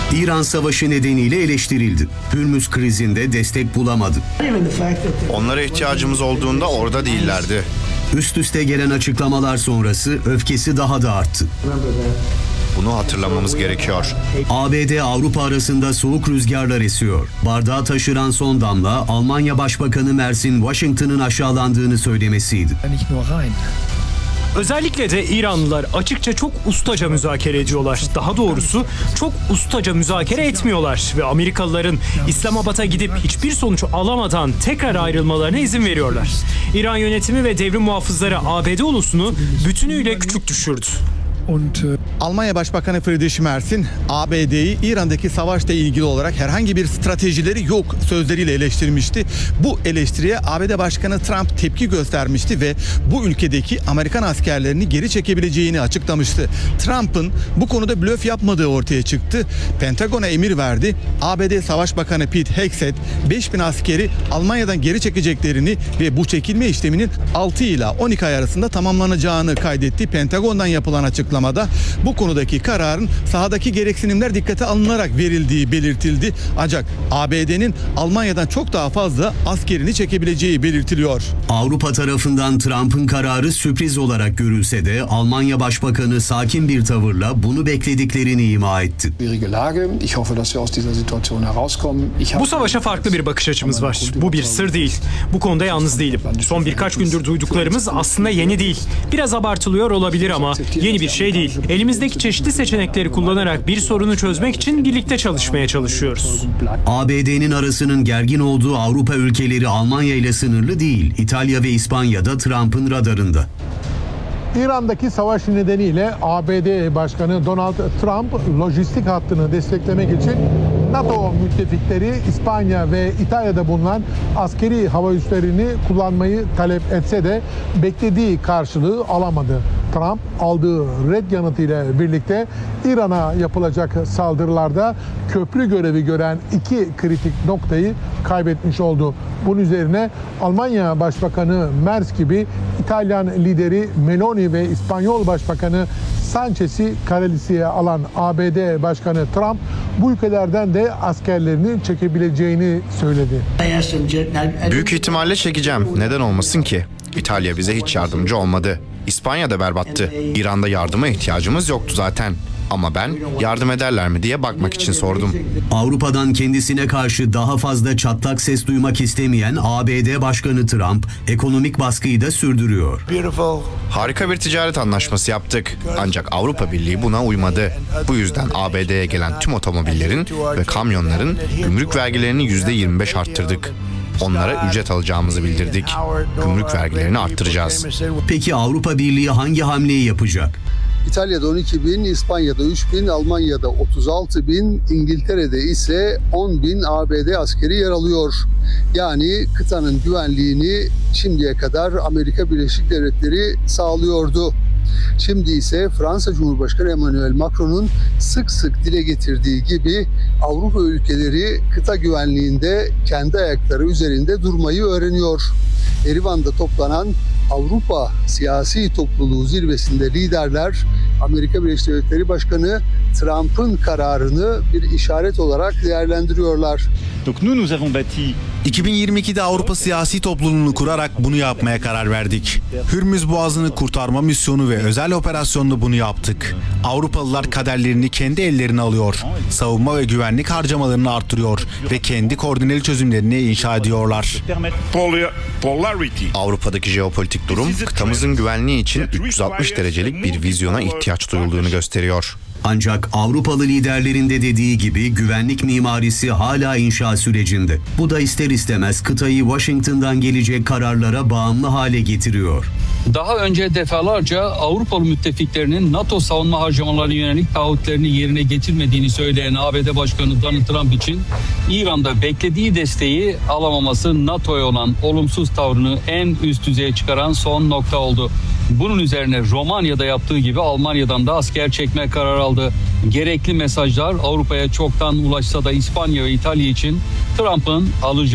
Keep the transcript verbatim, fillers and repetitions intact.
İran Savaşı nedeniyle eleştirildi. Hürmüz krizinde destek bulamadı. Onlara ihtiyacımız olduğunda orada değillerdi. Üst üste gelen açıklamalar sonrası öfkesi daha da arttı. Bunu hatırlamamız gerekiyor. A B D Avrupa arasında soğuk rüzgarlar esiyor. Bardağı taşıran son damla Almanya Başbakanı Merz'in Washington'ın aşağılandığını söylemesiydi. Özellikle de İranlılar açıkça çok ustaca müzakere ediyorlar. Daha doğrusu çok ustaca müzakere etmiyorlar ve Amerikalıların İslamabad'a gidip hiçbir sonuç alamadan tekrar ayrılmalarına izin veriyorlar. İran yönetimi ve devrim muhafızları A B D ulusunu bütünüyle küçük düşürdü. Almanya Başbakanı Friedrich Merz'in A B D'yi İran'daki savaşla ilgili olarak herhangi bir stratejileri yok sözleriyle eleştirmişti. Bu eleştiriye A B D Başkanı Trump tepki göstermişti ve bu ülkedeki Amerikan askerlerini geri çekebileceğini açıklamıştı. Trump'ın bu konuda blöf yapmadığı ortaya çıktı. Pentagon'a emir verdi. A B D Savaş Bakanı Pete Hegseth beş bin askeri Almanya'dan geri çekeceklerini ve bu çekilme işleminin altı ila on iki ay arasında tamamlanacağını kaydetti. Pentagon'dan yapılan açıklama bu konudaki kararın sahadaki gereksinimler dikkate alınarak verildiği belirtildi. Ancak A B D'nin Almanya'dan çok daha fazla askerini çekebileceği belirtiliyor. Avrupa tarafından Trump'ın kararı sürpriz olarak görülse de Almanya Başbakanı sakin bir tavırla bunu beklediklerini ima etti. Bu savaşa farklı bir bakış açımız var. Bu bir sır değil. Bu konuda yalnız değilim. Son birkaç gündür duyduklarımız aslında yeni değil. Biraz abartılıyor olabilir ama yeni bir şey değil. Elimizdeki çeşitli seçenekleri kullanarak bir sorunu çözmek için birlikte çalışmaya çalışıyoruz. A B D'nin arasının gergin olduğu Avrupa ülkeleri Almanya ile sınırlı değil. İtalya ve İspanya'da Trump'ın radarında. İran'daki savaş nedeniyle A B D Başkanı Donald Trump lojistik hattını desteklemek için NATO müttefikleri İspanya ve İtalya'da bulunan askeri hava üslerini kullanmayı talep etse de beklediği karşılığı alamadı. Trump aldığı red yanıtıyla birlikte İran'a yapılacak saldırılarda köprü görevi gören iki kritik noktayı kaybetmiş oldu. Bunun üzerine Almanya Başbakanı Merz gibi İtalyan lideri Meloni ve İspanyol Başbakanı Sanchez'i karalisiye alan A B D Başkanı Trump bu ülkelerden de askerlerini çekebileceğini söyledi. Büyük ihtimalle çekeceğim. Neden olmasın ki? İtalya bize hiç yardımcı olmadı. İspanya da berbattı. İran'da yardıma ihtiyacımız yoktu zaten. Ama ben yardım ederler mi diye bakmak için sordum. Avrupa'dan kendisine karşı daha fazla çatlak ses duymak istemeyen A B D Başkanı Trump ekonomik baskıyı da sürdürüyor. Harika bir ticaret anlaşması yaptık. Ancak Avrupa Birliği buna uymadı. Bu yüzden A B D'ye gelen tüm otomobillerin ve kamyonların gümrük vergilerini yüzde yirmi beş arttırdık. Onlara ücret alacağımızı bildirdik. Gümrük vergilerini arttıracağız. Peki Avrupa Birliği hangi hamleyi yapacak? İtalya'da on iki bin, İspanya'da üç bin, Almanya'da otuz altı bin, İngiltere'de ise on bin A B D askeri yer alıyor. Yani kıtanın güvenliğini şimdiye kadar Amerika Birleşik Devletleri sağlıyordu. Şimdi ise Fransa Cumhurbaşkanı Emmanuel Macron'un sık sık dile getirdiği gibi Avrupa ülkeleri kıta güvenliğinde kendi ayakları üzerinde durmayı öğreniyor. Erivan'da toplanan Avrupa Siyasi Topluluğu zirvesinde liderler Amerika Birleşik Devletleri Başkanı Trump'ın kararını bir işaret olarak değerlendiriyorlar. iki bin yirmi ikide Avrupa Siyasi Topluluğunu kurarak bunu yapmaya karar verdik. Hürmüz Boğazı'nı kurtarma misyonu ve özel operasyonda bunu yaptık. Avrupalılar kaderlerini kendi ellerine alıyor. Savunma ve güvenlik harcamalarını artırıyor ve kendi koordineli çözümlerini inşa ediyorlar. Avrupa'daki jeopolitik durum kıtamızın güvenliği için üç yüz altmış derecelik bir vizyona ihtiyaç duyulduğunu gösteriyor. Ancak Avrupalı liderlerin de dediği gibi güvenlik mimarisi hala inşa sürecinde. Bu da ister istemez kıtayı Washington'dan gelecek kararlara bağımlı hale getiriyor. Daha önce defalarca Avrupalı müttefiklerinin NATO savunma harcamalarına yönelik taahhütlerini yerine getirmediğini söyleyen A B D Başkanı Donald Trump için İran'da beklediği desteği alamaması NATO'ya olan olumsuz tavrını en üst düzeye çıkaran son nokta oldu. Bunun üzerine Romanya'da yaptığı gibi Almanya'dan da asker çekme kararı aldı. Gerekli mesajlar Avrupa'ya çoktan ulaşsa da İspanya ve İtalya için Trump'ın alacağı